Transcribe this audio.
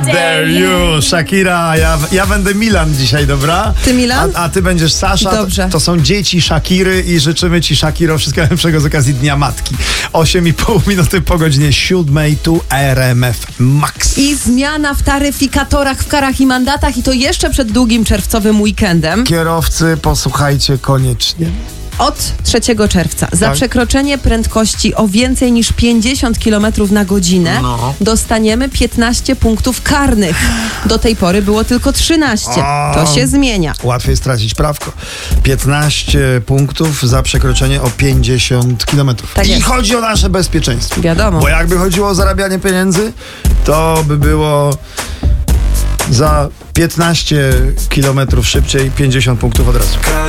Dare you, Shakira, ja będę Milan dzisiaj, dobra? Ty Milan? A ty będziesz Sasza. Dobrze. To są dzieci Shakiry i życzymy ci, Shakiro, wszystkiego najlepszego z okazji Dnia Matki. 8,5 minuty po godzinie 7 tu RMF Max. I zmiana w taryfikatorach, w karach i mandatach i to jeszcze przed długim czerwcowym weekendem. Kierowcy, posłuchajcie koniecznie. Od 3 czerwca za Tak. przekroczenie prędkości o więcej niż 50 km na godzinę dostaniemy 15 punktów karnych. Do tej pory było tylko 13. To się zmienia. Łatwiej stracić prawko. 15 punktów za przekroczenie o 50 km. Tak I jest. chodzi o nasze bezpieczeństwo. Wiadomo. Bo jakby chodziło o zarabianie pieniędzy, to by było za 15 km szybciej 50 punktów od razu.